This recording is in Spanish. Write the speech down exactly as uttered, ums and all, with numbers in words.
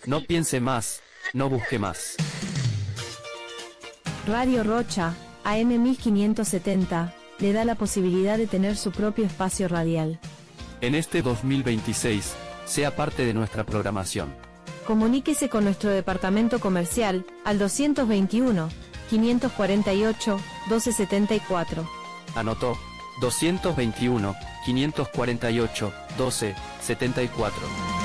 No piense más, no busque más. Radio Rocha, A M mil quinientos setenta, le da la posibilidad de tener su propio espacio radial. En este dos mil veintiséis, sea parte de nuestra programación. Comuníquese con nuestro departamento comercial, al doscientos veintiuno, quinientos cuarenta y ocho, doce setenta y cuatro. Anotó, doscientos veintiuno, quinientos cuarenta y ocho, doce setenta y cuatro.